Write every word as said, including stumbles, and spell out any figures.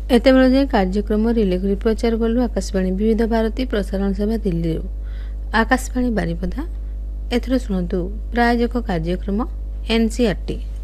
ଏତେବେଳେ ଯାଏ କାର୍ଯ୍ୟକ୍ରମ ରିଲେ କରି ପ୍ରଚାର କଲୁ ଆକାଶବାଣୀ ବିବିଧ ଭାରତୀ ପ୍ରସାରଣ ସେବା ଦିଲ୍ଲୀରୁ। ଆକାଶବାଣୀ ବାରିପଦା। ଏଥର ଶୁଣନ୍ତୁ ପ୍ରାୟୋଜକ କାର୍ଯ୍ୟକ୍ରମ ଏନ୍ ସି ଆର୍ ଟି।